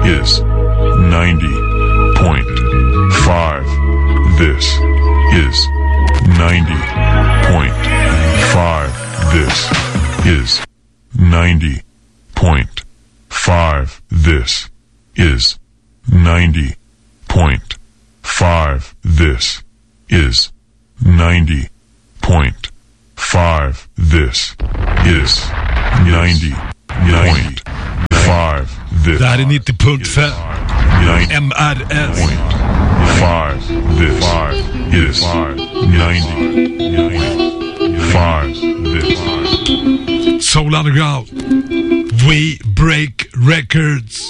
is 90.5. This is 90.5. This is 90.5. This is 90.5. This is 90.5. This is 90.5. Det här är 90.5 MRS. 5. This is 90.5. This Soul Underground. We Break Records.